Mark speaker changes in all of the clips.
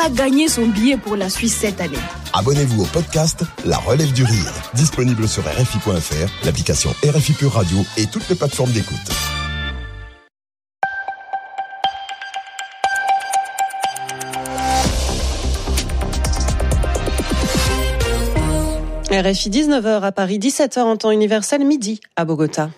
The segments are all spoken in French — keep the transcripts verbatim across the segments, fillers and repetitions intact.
Speaker 1: a gagné son billet pour la Suisse cette année.
Speaker 2: Abonnez-vous au podcast La Relève du Rire, disponible sur R F I point F R, l'application R F I Pure Radio et toutes les plateformes d'écoute.
Speaker 3: R F I dix-neuf heures à Paris, dix-sept heures en temps universel, midi à Bogota.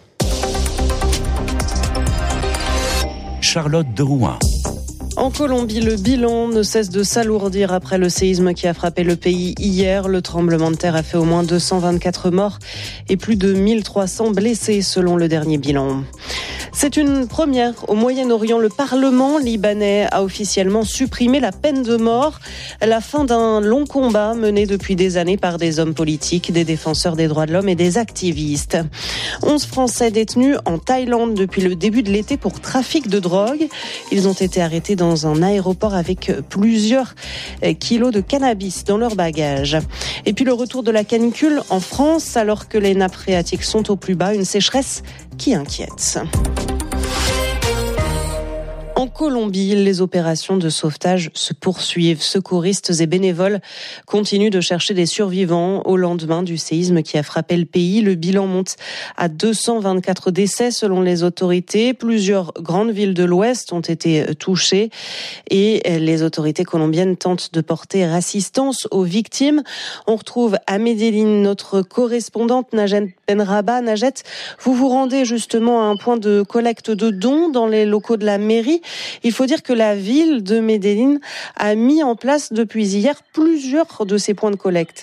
Speaker 4: Charlotte de Rouen.
Speaker 3: En Colombie, le bilan ne cesse de s'alourdir après le séisme qui a frappé le pays hier. Le tremblement de terre a fait au moins deux cent vingt-quatre morts et plus de mille trois cents blessés selon le dernier bilan. C'est une première au Moyen-Orient. Le Parlement libanais a officiellement supprimé la peine de mort, la fin d'un long combat mené depuis des années par des hommes politiques, des défenseurs des droits de l'homme et des activistes. Onze Français détenus en Thaïlande depuis le début de l'été pour trafic de drogue. Ils ont été arrêtés dans un aéroport avec plusieurs kilos de cannabis dans leur bagage. Et puis le retour de la canicule en France alors que les nappes phréatiques sont au plus bas, une sécheresse qui inquiète. En Colombie, les opérations de sauvetage se poursuivent. Secouristes et bénévoles continuent de chercher des survivants au lendemain du séisme qui a frappé le pays. Le bilan monte à deux cent vingt-quatre décès selon les autorités. Plusieurs grandes villes de l'Ouest ont été touchées et les autorités colombiennes tentent de porter assistance aux victimes. On retrouve à Medellín notre correspondante Najet Benraba. Najet, vous vous rendez justement à un point de collecte de dons dans les locaux de la mairie. Il faut dire que la ville de Medellín a mis en place depuis hier plusieurs de ces points de collecte.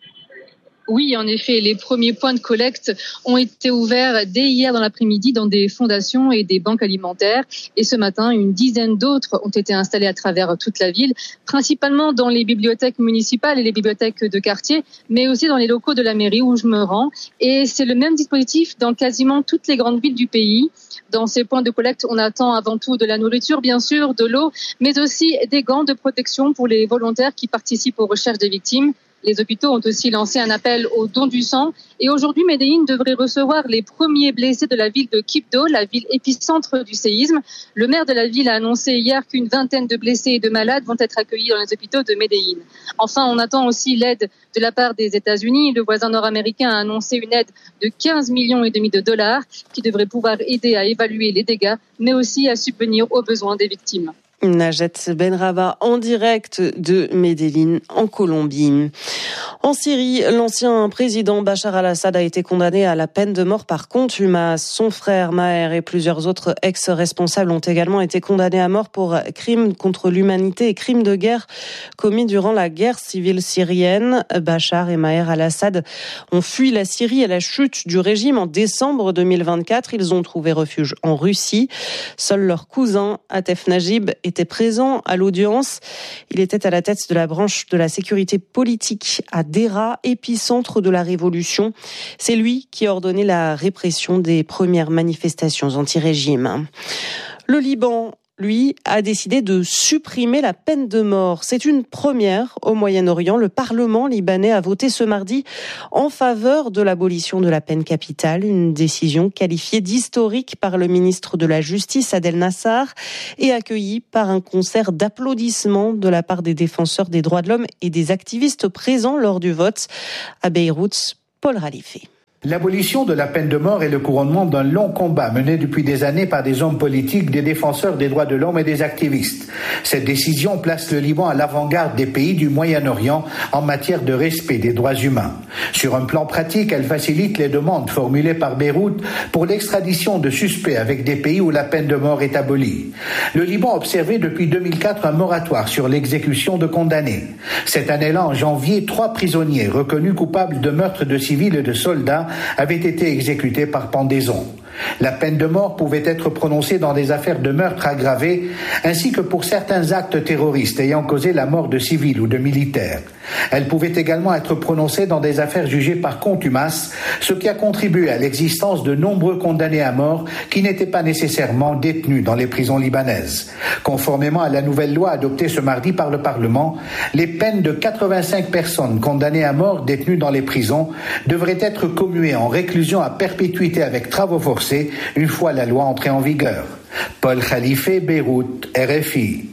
Speaker 5: Oui, en effet, les premiers points de collecte ont été ouverts dès hier dans l'après-midi dans des fondations et des banques alimentaires. Et ce matin, une dizaine d'autres ont été installées à travers toute la ville, principalement dans les bibliothèques municipales et les bibliothèques de quartier, mais aussi dans les locaux de la mairie où je me rends. Et c'est le même dispositif dans quasiment toutes les grandes villes du pays. Dans ces points de collecte, on attend avant tout de la nourriture, bien sûr, de l'eau, mais aussi des gants de protection pour les volontaires qui participent aux recherches des victimes. Les hôpitaux ont aussi lancé un appel au don du sang. Et aujourd'hui, Medellín devrait recevoir les premiers blessés de la ville de Quibdó, la ville épicentre du séisme. Le maire de la ville a annoncé hier qu'une vingtaine de blessés et de malades vont être accueillis dans les hôpitaux de Medellín. Enfin, on attend aussi l'aide de la part des États-Unis. Le voisin nord-américain a annoncé une aide de quinze millions et demi de dollars qui devrait pouvoir aider à évaluer les dégâts, mais aussi à subvenir aux besoins des victimes.
Speaker 3: Najet Benraba en direct de Medellín en Colombie. En Syrie, l'ancien président Bachar al-Assad a été condamné à la peine de mort par contumace. Son frère Maher et plusieurs autres ex-responsables ont également été condamnés à mort pour crimes contre l'humanité et crimes de guerre commis durant la guerre civile syrienne. Bachar et Maher al-Assad ont fui la Syrie à la chute du régime en décembre deux mille vingt-quatre. Ils ont trouvé refuge en Russie. Seul leur cousin, Atef Najib, était présent à l'audience. Il était à la tête de la branche de la sécurité politique à Dera, épicentre de la révolution. C'est lui qui a ordonné la répression des premières manifestations anti-régime. Le Liban, lui, a décidé de supprimer la peine de mort. C'est une première au Moyen-Orient. Le Parlement libanais a voté ce mardi en faveur de l'abolition de la peine capitale, une décision qualifiée d'historique par le ministre de la Justice, Adel Nassar, et accueillie par un concert d'applaudissements de la part des défenseurs des droits de l'homme et des activistes présents lors du vote. À Beyrouth, Paul Ralifé.
Speaker 6: L'abolition de la peine de mort est le couronnement d'un long combat mené depuis des années par des hommes politiques, des défenseurs des droits de l'homme et des activistes. Cette décision place le Liban à l'avant-garde des pays du Moyen-Orient en matière de respect des droits humains. Sur un plan pratique, elle facilite les demandes formulées par Beyrouth pour l'extradition de suspects avec des pays où la peine de mort est abolie. Le Liban observait depuis deux mille quatre un moratoire sur l'exécution de condamnés. Cette année-là, en janvier, trois prisonniers reconnus coupables de meurtre de civils et de soldats avaient été exécutés par pendaison. La peine de mort pouvait être prononcée dans des affaires de meurtre aggravé, ainsi que pour certains actes terroristes ayant causé la mort de civils ou de militaires. Elle pouvait également être prononcée dans des affaires jugées par contumace, ce qui a contribué à l'existence de nombreux condamnés à mort qui n'étaient pas nécessairement détenus dans les prisons libanaises. Conformément à la nouvelle loi adoptée ce mardi par le Parlement, les peines de quatre-vingt-cinq personnes condamnées à mort détenues dans les prisons devraient être commuées en réclusion à perpétuité avec travaux forcés une fois la loi entrée en vigueur. Paul Khalife, Beyrouth, R F I.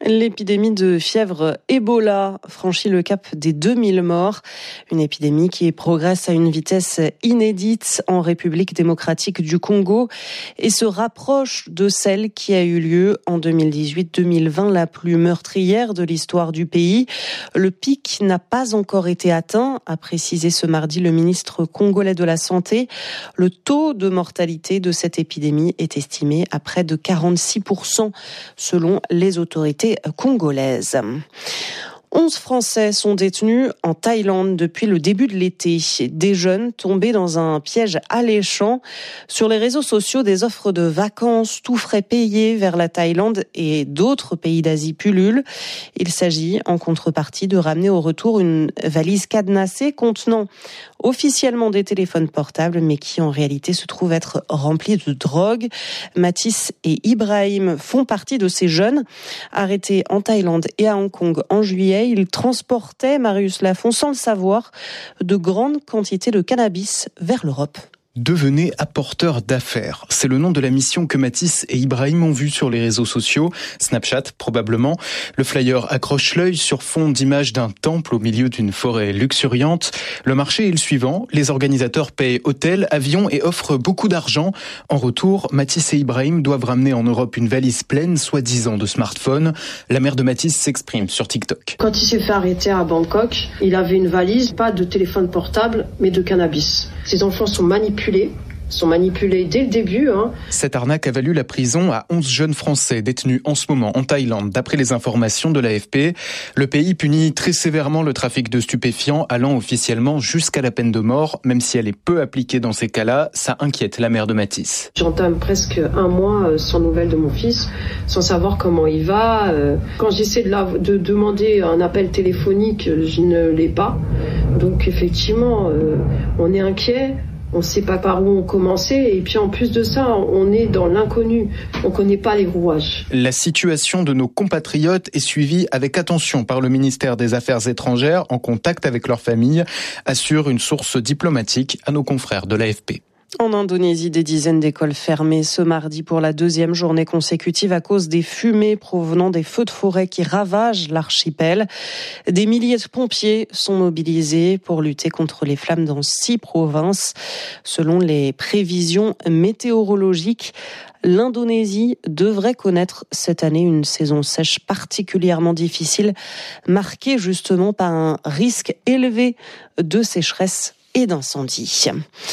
Speaker 3: L'épidémie de fièvre Ebola franchit le cap des deux mille morts. Une épidémie qui progresse à une vitesse inédite en République démocratique du Congo et se rapproche de celle qui a eu lieu en deux mille dix-huit deux mille vingt, la plus meurtrière de l'histoire du pays. Le pic n'a pas encore été atteint, a précisé ce mardi le ministre congolais de la Santé. Le taux de mortalité de cette épidémie est estimé à près de quarante-six pour cent selon les autorités congolaise. onze Français sont détenus en Thaïlande depuis le début de l'été. Des jeunes tombés dans un piège alléchant. Sur les réseaux sociaux, des offres de vacances, tout frais payés vers la Thaïlande et d'autres pays d'Asie pullulent. Il s'agit en contrepartie de ramener au retour une valise cadenassée contenant officiellement des téléphones portables, mais qui en réalité se trouve être remplie de drogue. Mathis et Ibrahim font partie de ces jeunes arrêtés en Thaïlande et à Hong Kong en juillet. Ils transportaient, Marius Lafont, sans le savoir, de grandes quantités de cannabis vers l'Europe.
Speaker 7: Devenez apporteur d'affaires. C'est le nom de la mission que Mathis et Ibrahim ont vue sur les réseaux sociaux, Snapchat probablement. Le flyer accroche l'œil sur fond d'images d'un temple au milieu d'une forêt luxuriante. Le marché est le suivant. Les organisateurs paient hôtel, avion et offrent beaucoup d'argent. En retour, Mathis et Ibrahim doivent ramener en Europe une valise pleine, soi-disant de smartphones. La mère de Mathis s'exprime sur TikTok.
Speaker 8: Quand il s'est fait arrêter à Bangkok, il avait une valise, pas de téléphone portable, mais de cannabis. Ces enfants sont manipulés. sont manipulés dès le début. Hein.
Speaker 7: Cette arnaque a valu la prison à onze jeunes Français détenus en ce moment en Thaïlande, d'après les informations de l'A F P. Le pays punit très sévèrement le trafic de stupéfiants, allant officiellement jusqu'à la peine de mort, même si elle est peu appliquée dans ces cas-là. Ça inquiète la mère de Mathis.
Speaker 8: J'entame presque un mois sans nouvelles de mon fils, sans savoir comment il va. Quand j'essaie de, la, de demander un appel téléphonique, je ne l'ai pas. Donc effectivement, on est inquiet. On ne sait pas par où on commençait et puis en plus de ça, on est dans l'inconnu. On ne connaît pas les rouages.
Speaker 7: La situation de nos compatriotes est suivie avec attention par le ministère des Affaires étrangères en contact avec leurs familles, assure une source diplomatique à nos confrères de l'A F P.
Speaker 3: En Indonésie, des dizaines d'écoles fermées ce mardi pour la deuxième journée consécutive à cause des fumées provenant des feux de forêt qui ravagent l'archipel. Des milliers de pompiers sont mobilisés pour lutter contre les flammes dans six provinces. Selon les prévisions météorologiques, l'Indonésie devrait connaître cette année une saison sèche particulièrement difficile, marquée justement par un risque élevé de sécheresse et d'incendie.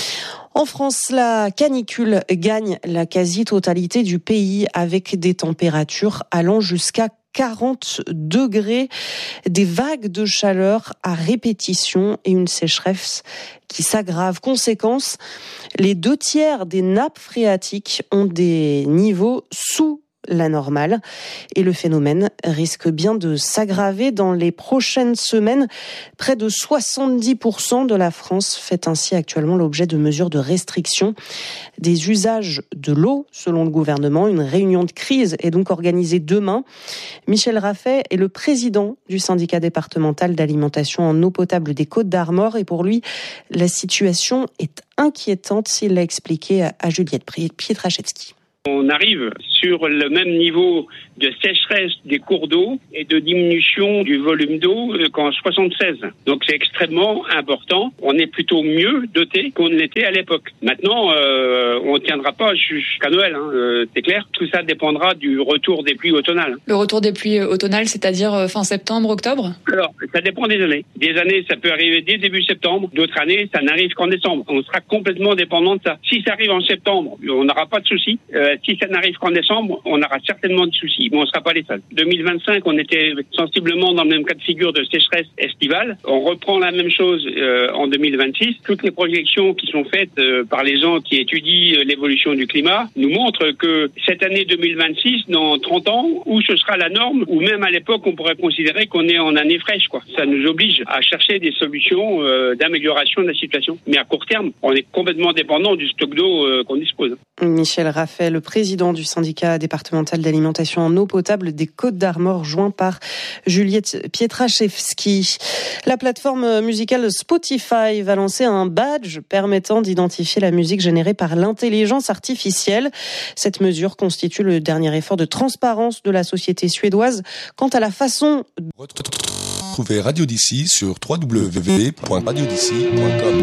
Speaker 3: En France, la canicule gagne la quasi-totalité du pays avec des températures allant jusqu'à quarante degrés, des vagues de chaleur à répétition et une sécheresse qui s'aggrave. Conséquence, les deux tiers des nappes phréatiques ont des niveaux sous la normale et le phénomène risque bien de s'aggraver dans les prochaines semaines. Près de soixante-dix pour cent de la France fait ainsi actuellement l'objet de mesures de restriction des usages de l'eau, selon le gouvernement. Une réunion de crise est donc organisée demain. Michel Raffet est le président du syndicat départemental d'alimentation en eau potable des Côtes-d'Armor et pour lui, la situation est inquiétante, s'il l'a expliqué à Juliette Pietraszewski.
Speaker 9: On arrive sur le même niveau de sécheresse des cours d'eau et de diminution du volume d'eau qu'en soixante-seize. Donc c'est extrêmement important. On est plutôt mieux doté qu'on l'était à l'époque. Maintenant, euh, on ne tiendra pas jusqu'à Noël, hein, euh, c'est clair. Tout ça dépendra du retour des pluies automnales.
Speaker 10: Le retour des pluies automnales, c'est-à-dire fin septembre, octobre ?
Speaker 9: Alors, ça dépend des années. Des années, ça peut arriver dès début septembre. D'autres années, ça n'arrive qu'en décembre. On sera complètement dépendant de ça. Si ça arrive en septembre, on n'aura pas de soucis. Euh, si ça n'arrive qu'en décembre, on aura certainement des soucis. Mais on ne sera pas les seuls. deux mille vingt-cinq, on était sensiblement dans le même cas de figure de sécheresse estivale. On reprend la même chose euh, en deux mille vingt-six. Toutes les projections qui sont faites euh, par les gens qui étudient euh, l'évolution du climat nous montrent que cette année deux mille vingt-six, dans trente ans, où ce sera la norme, ou même à l'époque, on pourrait considérer qu'on est en année fraîche, quoi. Ça nous oblige à chercher des solutions euh, d'amélioration de la situation. Mais à court terme, on est complètement dépendant du stock d'eau euh, qu'on dispose.
Speaker 3: Michel Raffet, le le président du syndicat départemental d'alimentation en eau potable des Côtes-d'Armor, joint par Juliette Pietraszewski. La plateforme musicale Spotify va lancer un badge permettant d'identifier la musique générée par l'intelligence artificielle. Cette mesure constitue le dernier effort de transparence de la société suédoise quant à la façon...
Speaker 2: Retrouvez Radio D C sur w w w point radio d c point com.